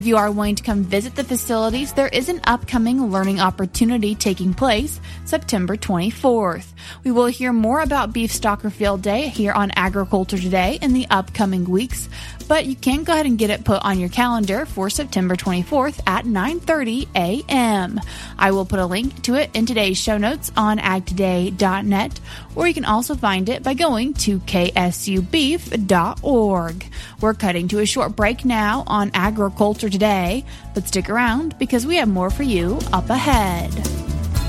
If you are wanting to come visit the facilities, there is an upcoming learning opportunity taking place September 24th. We will hear more about Beef Stalker Field Day here on Agriculture Today in the upcoming weeks, but you can go ahead and get it put on your calendar for September 24th at 9:30 a.m. I will put a link to it in today's show notes on agtoday.net, or you can also find it by going to ksubeef.org. We're cutting to a short break now on Agriculture Today, but stick around because we have more for you up ahead.